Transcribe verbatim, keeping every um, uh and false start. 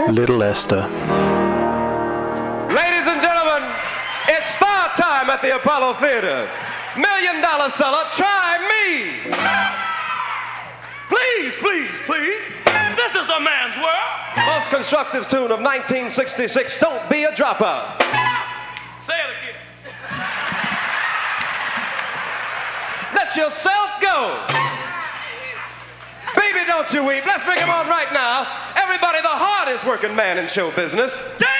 Little Esther. Ladies and gentlemen, it's star time at the Apollo Theater. Million dollar seller, try me. Please, please, please. This is a man's world. Most constructive tune of nineteen sixty-six, Don't Be a Dropout. Say it again. Let yourself go. Baby, don't you weep. Let's bring him on right now. Everybody, the hardest working man in show business. Dave!